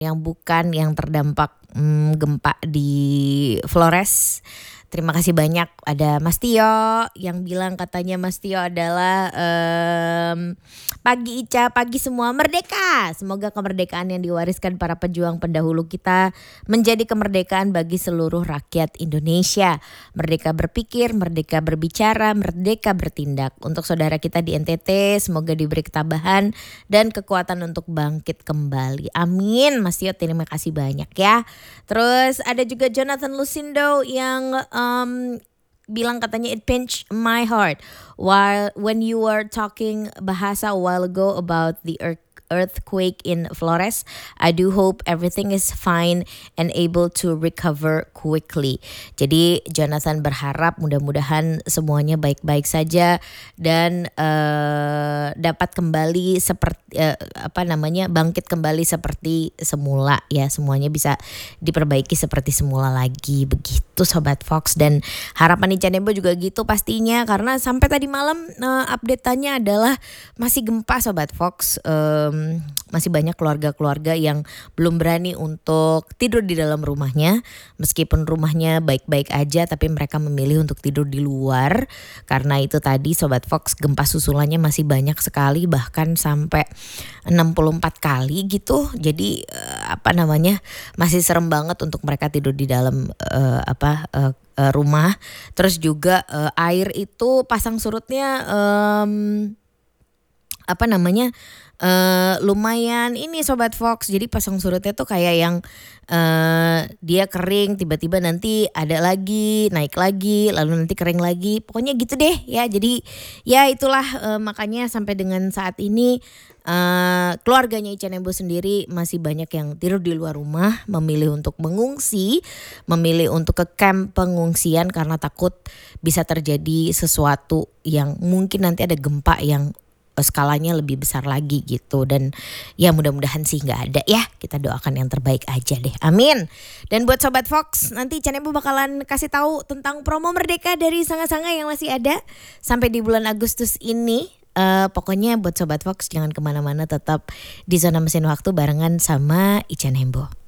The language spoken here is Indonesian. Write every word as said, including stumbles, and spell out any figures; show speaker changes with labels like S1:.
S1: yang bukan yang terdampak hmm, gempa di Flores. Terima kasih banyak. Ada Mas Tio yang bilang katanya Mas Tio adalah um, pagi Ica, pagi semua merdeka. Semoga kemerdekaan yang diwariskan para pejuang pendahulu kita menjadi kemerdekaan bagi seluruh rakyat Indonesia. Merdeka berpikir, merdeka berbicara, merdeka bertindak. Untuk saudara kita di N T T, semoga diberi ketabahan dan kekuatan untuk bangkit kembali. Amin. Mas Tio, terima kasih banyak ya. Terus ada juga Jonathan Lucindo yang Um, bilang katanya it pinched my heart while when you were talking bahasa a while ago about the earth earthquake in Flores. I do hope everything is fine and able to recover quickly. Jadi Jonathan berharap mudah-mudahan semuanya baik-baik saja dan uh, dapat kembali seperti uh, apa namanya bangkit kembali seperti semula ya, semuanya bisa diperbaiki seperti semula lagi begitu Sobat Fox. Dan harapan Ica Nembo juga gitu pastinya karena sampai tadi malam uh, update-nya adalah masih gempa Sobat Fox. Um, Masih banyak keluarga-keluarga yang belum berani untuk tidur di dalam rumahnya. Meskipun rumahnya baik-baik aja tapi mereka memilih untuk tidur di luar. Karena itu tadi Sobat Fox gempa susulannya masih banyak sekali, bahkan sampai enam puluh empat kali gitu. Jadi apa namanya masih serem banget untuk mereka tidur di dalam uh, apa uh, uh, rumah. Terus juga uh, air itu pasang surutnya um, apa namanya Uh, lumayan ini Sobat Fox. Jadi pasang surutnya tuh kayak yang uh, dia kering tiba-tiba nanti ada lagi naik lagi lalu nanti kering lagi, pokoknya gitu deh ya. Jadi ya itulah uh, makanya sampai dengan saat ini uh, keluarganya Ica Nembo sendiri masih banyak yang tidur di luar rumah, memilih untuk mengungsi, memilih untuk ke camp pengungsian karena takut bisa terjadi sesuatu yang mungkin nanti ada gempa yang skalanya lebih besar lagi gitu. Dan ya mudah-mudahan sih gak ada ya, kita doakan yang terbaik aja deh, amin. Dan buat Sobat Fox, nanti Ica Nembo bakalan kasih tahu tentang promo Merdeka dari Sanga-Sanga yang masih ada sampai di bulan Agustus ini. Uh, pokoknya buat Sobat Fox jangan kemana-mana, tetap di Zona Mesin Waktu barengan sama Ica Nembo.